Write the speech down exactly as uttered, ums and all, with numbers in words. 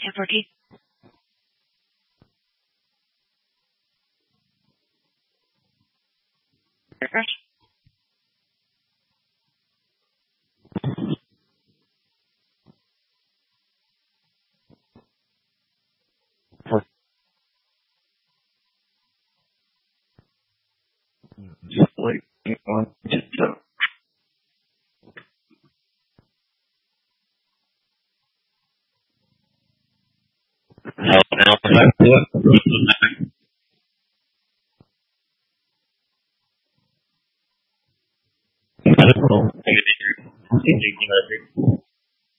ten fourteen. Aircraft. Just like, on, just, uh, now, now, back to it. I don't know.